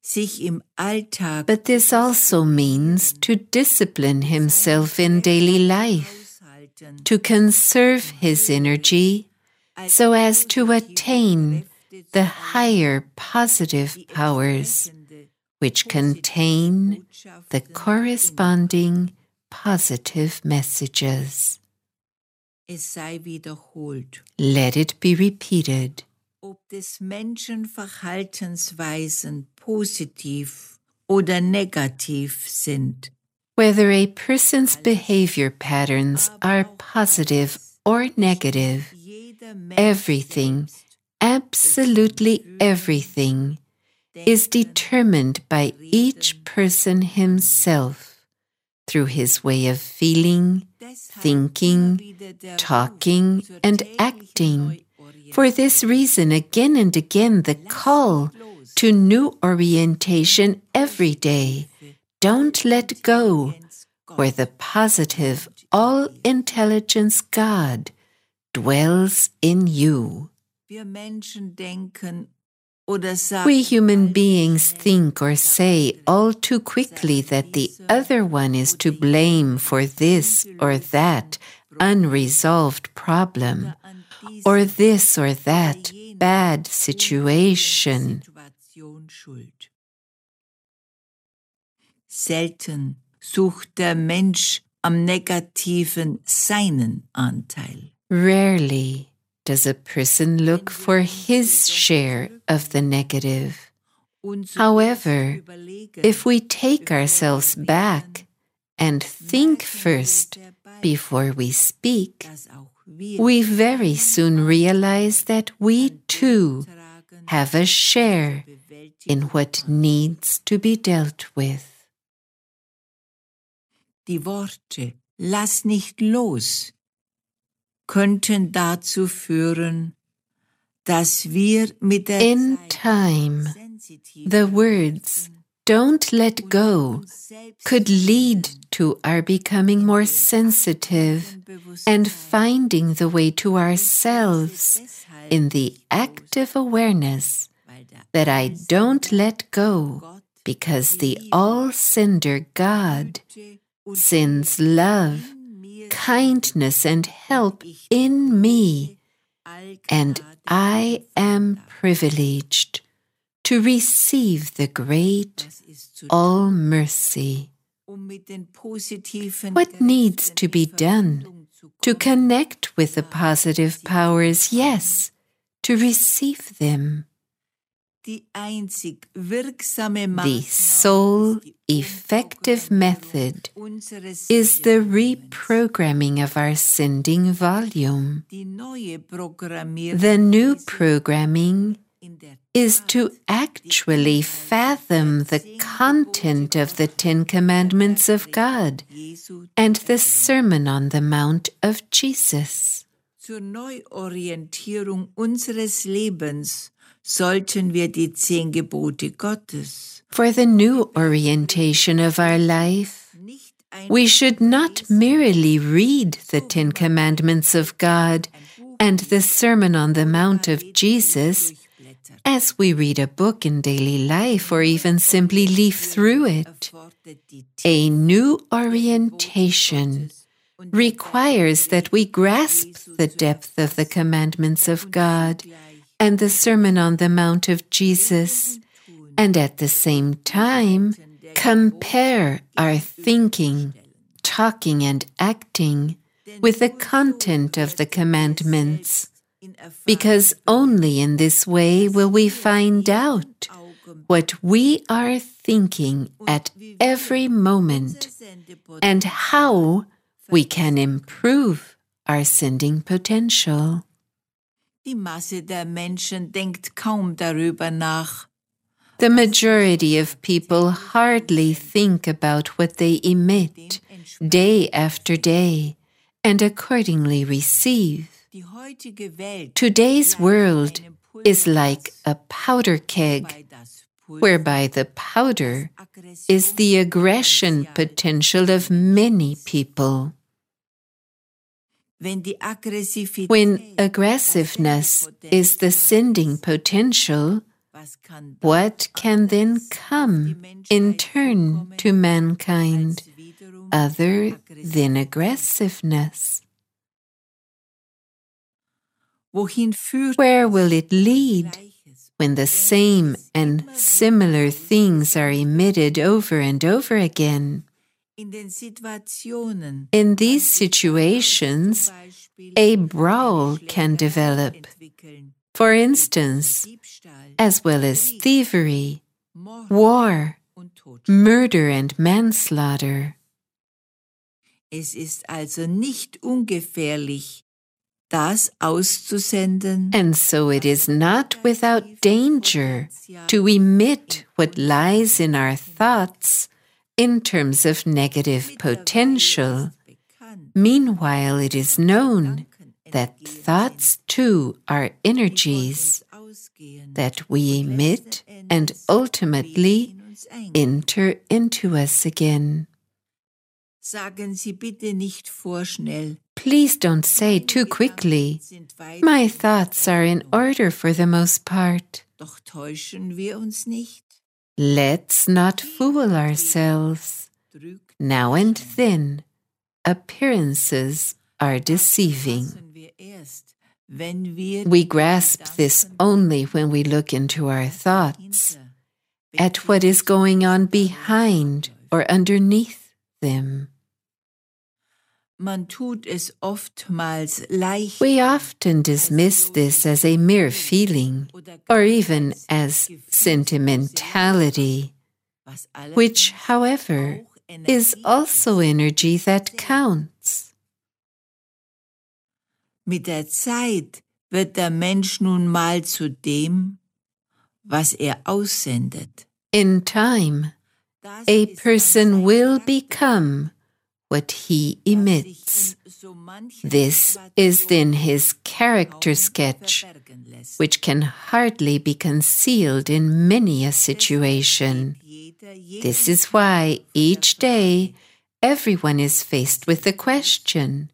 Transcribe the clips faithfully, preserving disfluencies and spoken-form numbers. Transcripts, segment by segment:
sich im Alltag, but this also means to discipline himself in daily life, to conserve his energy so as to attain the higher positive powers which contain the corresponding positive messages. es sei wiederholt, Let it be repeated. ob des Menschen Verhaltensweisen positiv oder negativ sind. Whether a person's behavior patterns are positive or negative, everything, absolutely everything, is determined by each person himself through his way of feeling, thinking, talking, and acting. For this reason, again and again, the call to new orientation every day. Don't let go, where the positive, all-intelligence God dwells in you. Wir Menschen denken oder sagen, We human beings think or say all too quickly that the other one is to blame for this or that unresolved problem, or this or that bad situation. Selten sucht der Mensch am Negativen seinen Anteil. Rarely does a person look for his share of the negative. However, if we take ourselves back and think first before we speak, we very soon realize that we too have a share in what needs to be dealt with. Die Worte "Lass nicht los" könnten dazu führen, dass wir mit der In time, the words "don't let go" could lead to our becoming more sensitive and finding the way to ourselves in the active awareness that I don't let go because the all-sender God sends love, kindness, and help in me, and I am privileged to receive the great all-mercy. What needs to be done to connect with the positive powers? Yes, to receive them. Die einzig wirksame The sole effective method is the reprogramming of our sending volume. The new programming is to actually fathom the content of the Ten Commandments of God and the Sermon on the Mount of Jesus. Zur Neuorientierung unseres Lebens sollten wir die zehn Gebote Gottes. For the new orientation of our life, we should not merely read the Ten Commandments of God and the Sermon on the Mount of Jesus as we read a book in daily life or even simply leaf through it. A new orientation requires that we grasp the depth of the commandments of God and the Sermon on the Mount of Jesus, and at the same time compare our thinking, talking, and acting with the content of the commandments, because only in this way will we find out what we are thinking at every moment and how we can improve our sending potential. Die Masse der Menschen denkt kaum darüber nach. The majority of people hardly think about what they emit day after day and accordingly receive. Today's world is like a powder keg, whereby the powder is the aggression potential of many people. When aggressiveness is the sending potential, What can then come in turn to mankind other than aggressiveness? Where will it lead when the same and similar things are emitted over and over again? In these situations, a brawl can develop. For instance, as well as thievery, war, murder and manslaughter. Es ist also nicht ungefährlich, das auszusenden. And so it is not without danger to emit what lies in our thoughts in terms of negative potential. Meanwhile, it is known that thoughts too are energies that we emit and ultimately enter into us again. Sagen Sie bitte nicht vorschnell. Please don't say too quickly, "My thoughts are in order for the most part." Doch täuschen wir uns nicht. Let's not fool ourselves. Now and then, appearances are deceiving. We grasp this only when we look into our thoughts, at what is going on behind or underneath them. Man tut es oftmals leicht. We often dismiss this as a mere feeling, or even as sentimentality, which, however, is also energy that counts. Mit der Zeit wird der Mensch nun mal zu dem, was er aussendet. In time, a person will become what he emits. This is then his character sketch, which can hardly be concealed in many a situation. This is why each day everyone is faced with the question,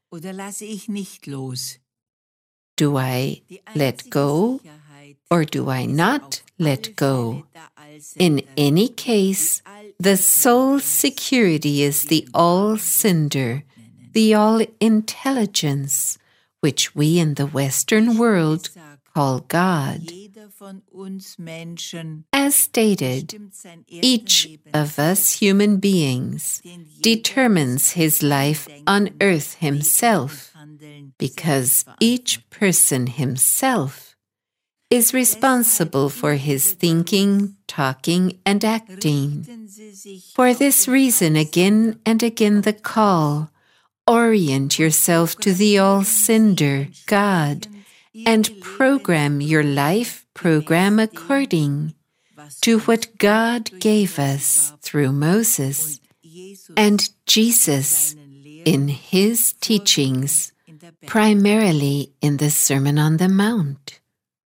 do I let go or do I not let go? In any case, the soul's security is the all-cinder, the all-intelligence, which we in the Western world call God. As stated, each of us human beings determines his life on earth himself, because each person himself is responsible for his thinking, talking, and acting. For this reason, again and again the call, orient yourself to the all-cinder, God, and program your life program according to what God gave us through Moses and Jesus in his teachings, primarily in the Sermon on the Mount.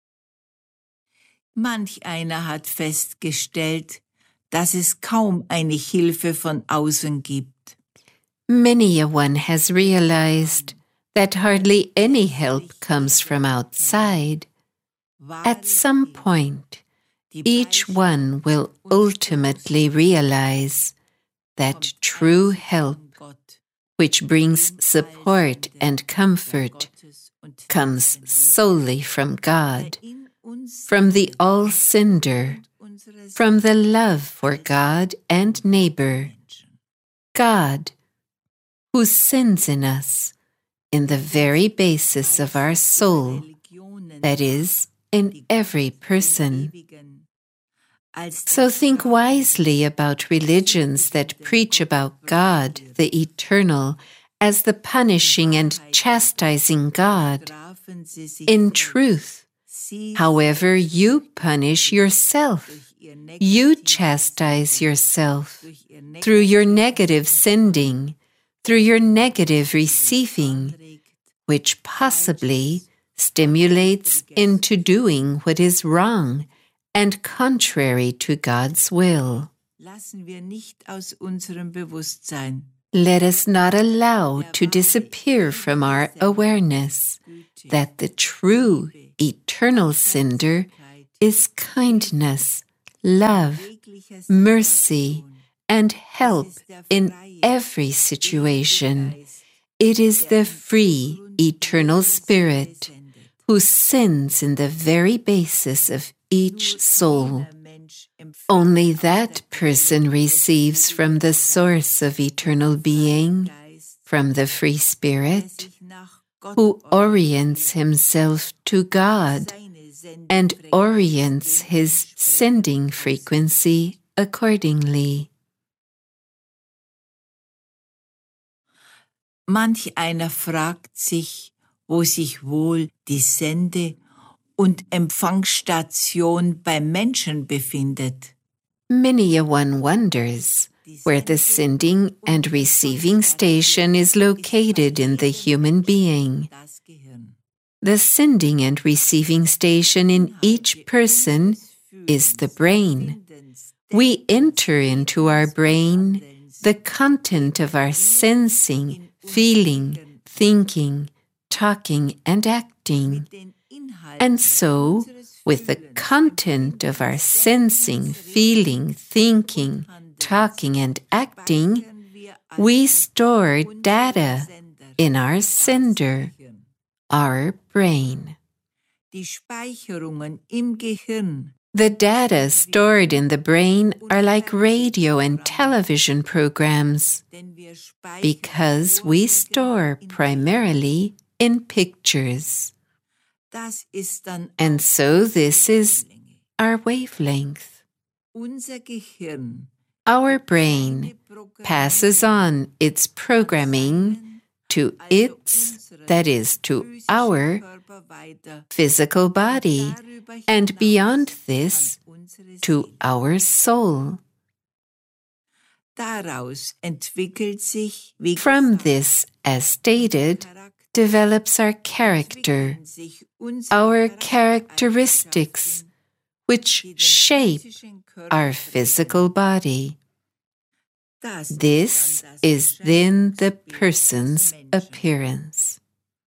Manch einer hat festgestellt, dass es kaum eine Hilfe von außen gibt. Many a one has realized that hardly any help comes from outside. At some point, each one will ultimately realize that true help, which brings support and comfort, comes solely from God, from the all-cinder, from the love for God and neighbor. God, who sins in us, in the very basis of our soul, that is, in every person. So think wisely about religions that preach about God, the eternal, as the punishing and chastising God. In truth, however, you punish yourself. You chastise yourself through your negative sending, through your negative receiving, which possibly stimulates into doing what is wrong and contrary to God's will. Let us not allow to disappear from our awareness that the true eternal cinder is kindness, love, mercy, and help in every situation. It is the free, eternal Spirit who sends in the very basis of each soul. Only that person receives from the source of eternal being, from the free Spirit, who orients himself to God and orients his sending frequency accordingly. Manch einer fragt sich, wo sich wohl die Sende- und Empfangsstation beim Menschen befindet. Many a one wonders where the sending and receiving station is located in the human being. The sending and receiving station in each person is the brain. We enter into our brain the content of our sensing, feeling, thinking, talking, and acting. And so, with the content of our sensing, feeling, thinking, talking, and acting, we store data in our sender, our brain. The data stored in the brain are like radio and television programs, because we store primarily in pictures. And so this is our wavelength. Our brain passes on its programming to its, that is, to our physical body, and beyond this, to our soul. From this, as stated, develops our character, our characteristics, which shape our physical body. This is then the person's appearance.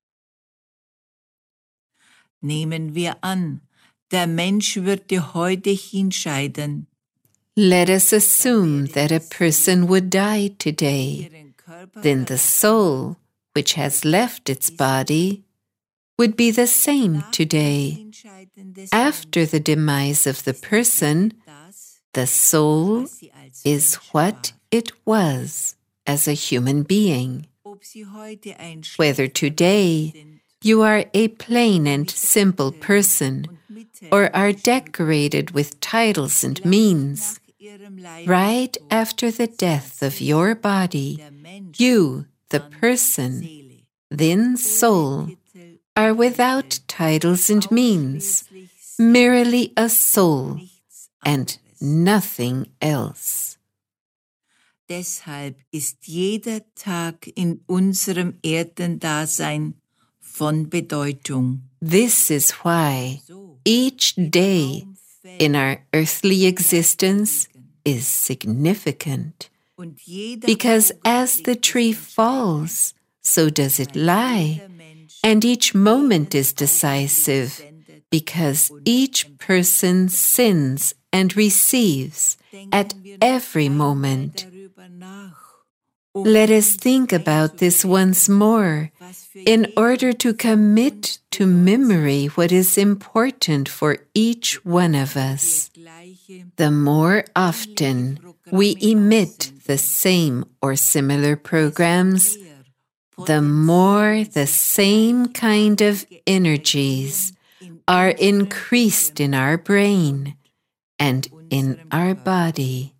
Nehmen wir an, der Mensch würde heute hinscheiden. Let us assume that a person would die today. Then the soul, which has left its body, would be the same today. After the demise of the person, the soul is what it was as a human being. Whether today you are a plain and simple person, or are decorated with titles and means, right after the death of your body, you, the person, then soul, are without titles and means, merely a soul and nothing else. Deshalb ist jeder Tag in unserem Erdendasein von Bedeutung. This is why each day in our earthly existence is significant, because as the tree falls, so does it lie, and each moment is decisive, because each person sins and receives at every moment. Let us think about this once more, in order to commit to memory what is important for each one of us. The more often we emit the same or similar programs, the more the same kind of energies are increased in our brain and in our body.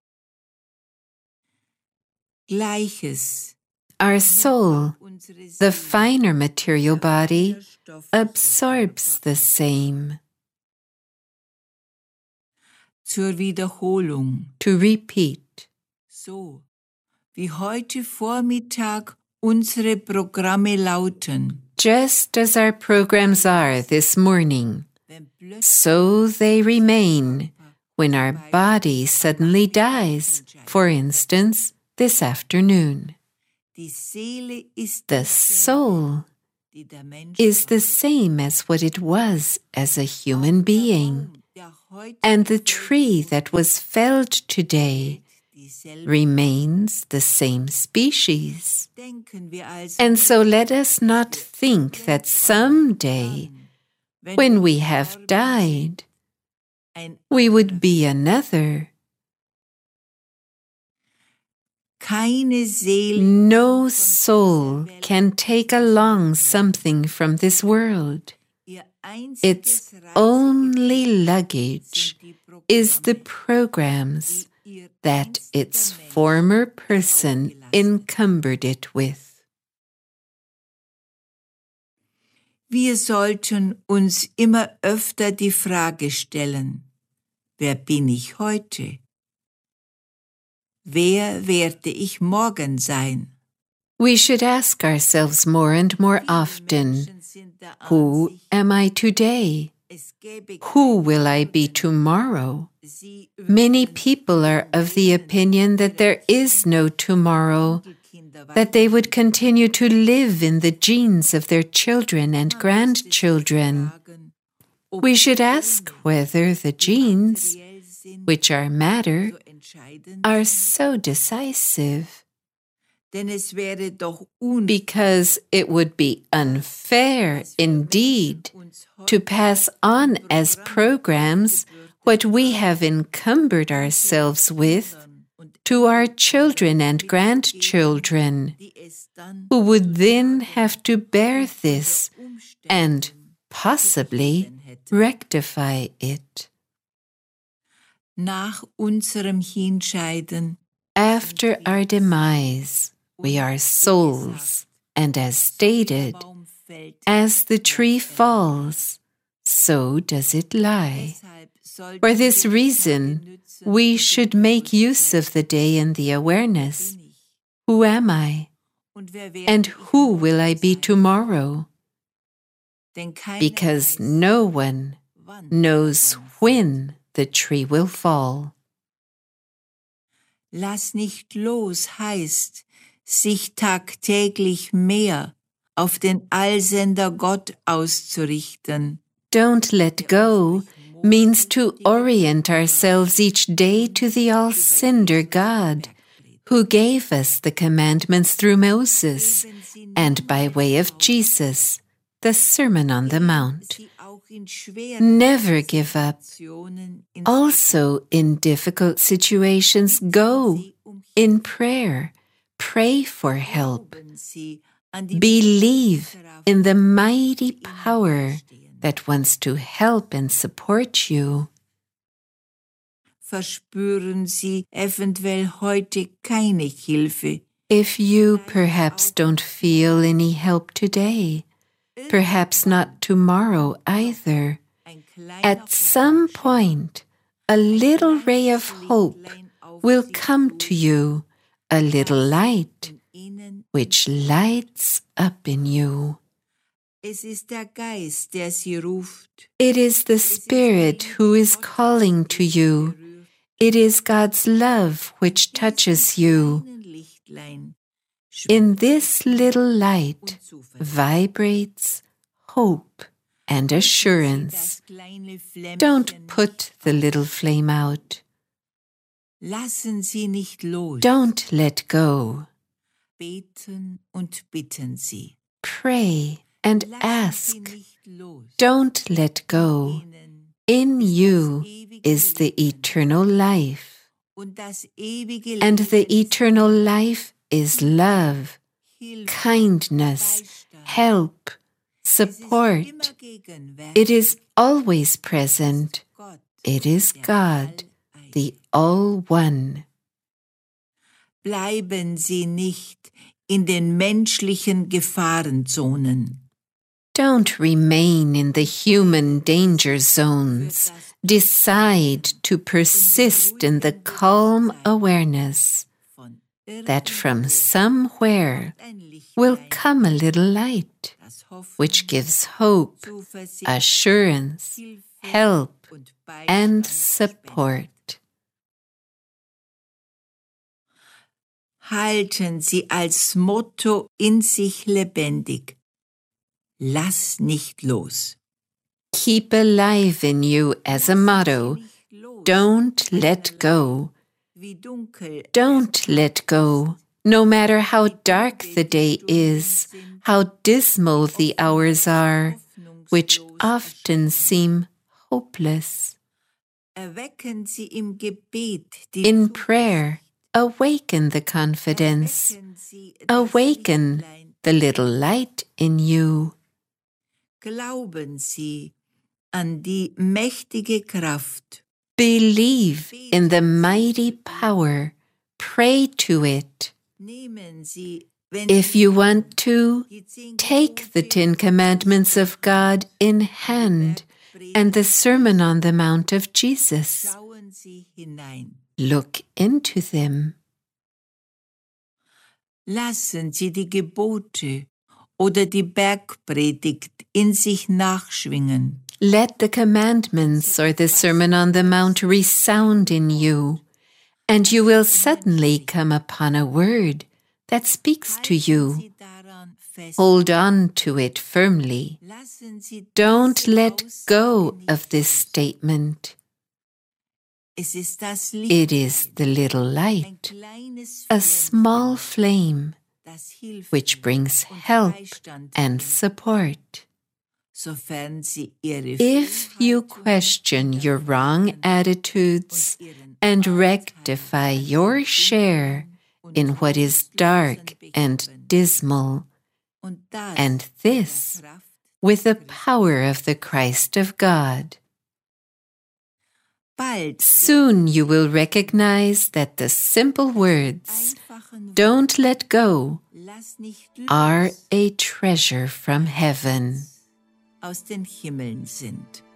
Gleiches. Our soul, the finer material body, absorbs the same. Zur Wiederholung. To repeat. So, wie heute Vormittag unsere Programme lauten. Just as our programs are this morning, so they remain when our body suddenly dies, for instance, this afternoon. The soul is the same as what it was as a human being, and the tree that was felled today remains the same species. And so let us not think that someday, when we have died, we would be another. No soul can take along something from this world. Its only luggage is the programs that its former person encumbered it with. Wir sollten uns immer öfter die Frage stellen: Wer bin ich heute? Wer werde ich morgen sein? We should ask ourselves more and more often, who am I today? Who will I be tomorrow? Many people are of the opinion that there is no tomorrow, that they would continue to live in the genes of their children and grandchildren. We should ask whether the genes, which are matter, are so decisive. Because it would be unfair, indeed, to pass on as programs what we have encumbered ourselves with to our children and grandchildren, who would then have to bear this and possibly rectify it. Nach unserem Hinscheiden, after our demise, we are souls, and as stated, as the tree falls, so does it lie. For this reason, we should make use of the day in the awareness: who am I? And who will I be tomorrow? Because no one knows when the tree will fall. Lass nicht los heißt, sich tagtäglich mehr auf den Allsender Gott auszurichten. Don't let go means to orient ourselves each day to the all-sender God, who gave us the commandments through Moses, and by way of Jesus, the Sermon on the Mount. Never give up. Also, in difficult situations, go in prayer. Pray for help. Believe in the mighty power that wants to help and support you. Verspüren Sie eventuell heute keine Hilfe? If you perhaps don't feel any help today, perhaps not tomorrow either, at some point, a little ray of hope will come to you, a little light, which lights up in you. Es ist der Geist, der Sie ruft. It is the Spirit who is calling to you. It is God's love which touches you. In this little light vibrates hope and assurance. Don't put the little flame out. Lassen Sie nicht los. Don't let go. Beten und bitten Sie. Pray and ask. Don't let go. In you is the eternal life. And the eternal life is love, kindness, help, support. It is always present. It is God, the All-One. Bleiben Sie nicht in den menschlichen Gefahrenzonen. Don't remain in the human danger zones. Decide to persist in the calm awareness that from somewhere will come a little light, which gives hope, assurance, help, and support. Halten Sie als Motto in sich lebendig: Lass nicht los. Keep alive in you as a motto. Don't let go. Don't let go. No matter how dark the day is, how dismal the hours are, which often seem hopeless. In prayer, awaken the confidence. Awaken the little light in you. Glauben Sie an die mächtige Kraft. Believe in the mighty power. Pray to it. If you want to, take the Ten Commandments of God in hand and the Sermon on the Mount of Jesus. Look into them. Lassen Sie die Gebote oder die Bergpredigt in sich nachschwingen. Let the commandments or the Sermon on the Mount resound in you, and you will suddenly come upon a word that speaks to you. Hold on to it firmly. Don't let go of this statement. It is the little light, a small flame, which brings help and support. If you question your wrong attitudes and rectify your share in what is dark and dismal, and this with the power of the Christ of God, soon you will recognize that the simple words, "Don't let go," are a treasure from heaven. Aus den Himmeln sind.